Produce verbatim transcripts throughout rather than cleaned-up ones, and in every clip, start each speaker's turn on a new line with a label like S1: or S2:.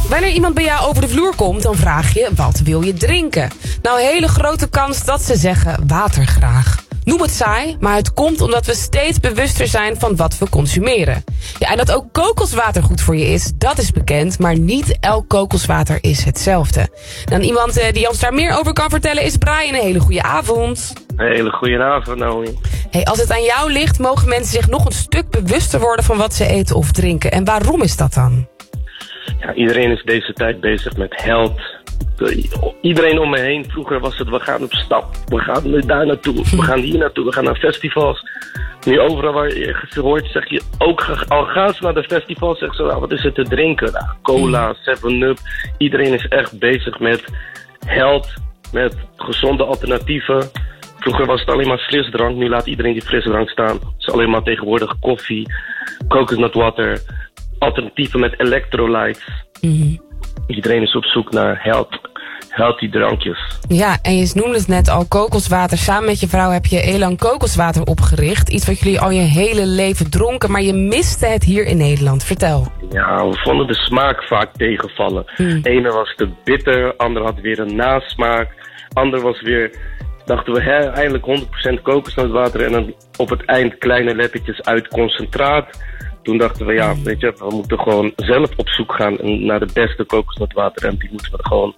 S1: Wanneer iemand bij jou over de vloer komt, dan vraag je, wat wil je drinken? Nou, een hele grote kans dat ze zeggen, water graag. Noem het saai, maar het komt omdat we steeds bewuster zijn van wat we consumeren. Ja, en dat ook kokoswater goed voor je is, dat is bekend, maar niet elk kokoswater is hetzelfde. Dan iemand uh, die ons daar meer over kan vertellen is Brian. Een hele goede avond.
S2: Een hele goede avond, Naomi.
S1: Hey, als het aan jou ligt, mogen mensen zich nog een stuk bewuster worden van wat ze eten of drinken. En waarom is dat dan?
S2: Ja, iedereen is deze tijd bezig met health. Iedereen om me heen, vroeger was het, we gaan op stap, we gaan nu daar naartoe, we gaan hier naartoe, we gaan naar festivals. Nu overal waar je hoort, zeg je ook, al gaan ze naar de festivals, zeg ze, nou, wat is er te drinken? Nou, cola, seven up, iedereen is echt bezig met health, met gezonde alternatieven. Vroeger was het alleen maar frisdrank, nu laat iedereen die frisdrank staan. Het is alleen maar tegenwoordig koffie, coconut water, alternatieven met electrolytes. Mm-hmm. Iedereen is op zoek naar health, healthy drankjes.
S1: Ja, en je noemde het net al, kokoswater. Samen met je vrouw heb je Elan kokoswater opgericht. Iets wat jullie al je hele leven dronken, maar je miste het hier in Nederland. Vertel.
S2: Ja, we vonden de smaak vaak tegenvallen. Hmm. Ene was te bitter, ander had weer een nasmaak. Ander was weer, dachten we, hè, eindelijk honderd procent kokosnootwater en dan op het eind kleine lettertjes uit concentraat. Toen dachten we, ja, weet je, we moeten gewoon zelf op zoek gaan naar de beste kokosnootwater. En die moeten we gewoon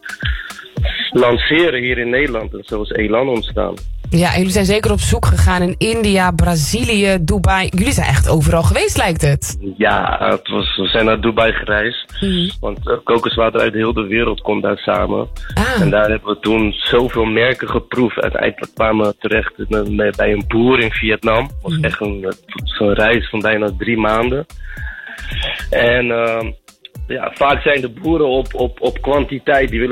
S2: lanceren hier in Nederland. En zo is Elan ontstaan.
S1: Ja, en jullie zijn zeker op zoek gegaan in India, Brazilië, Dubai. Jullie zijn echt overal geweest, lijkt het.
S2: Ja, het was, we zijn naar Dubai gereisd. Mm. Want uh, kokoswater uit heel de wereld komt daar samen. Ah. En daar hebben we toen zoveel merken geproefd. Uiteindelijk kwamen we terecht bij een boer in Vietnam. Het was mm. echt een, zo'n reis van bijna drie maanden. En uh, ja, vaak zijn de boeren op, op, op kwantiteit. Die willen